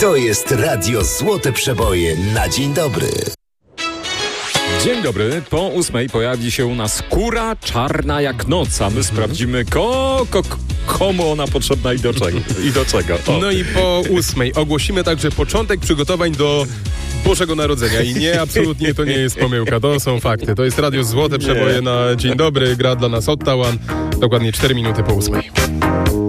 To jest Radio Złote Przeboje na dzień dobry. Dzień dobry, po 8 pojawi się u nas kura czarna jak noc, a my sprawdzimy komu ona potrzebna i do czego. O. No i po 8 ogłosimy także początek przygotowań do Bożego Narodzenia. I nie, absolutnie to nie jest pomyłka, to są fakty. To jest Radio Złote Przeboje na dzień dobry, gra dla nas Ottawa, dokładnie 4 minuty po 8.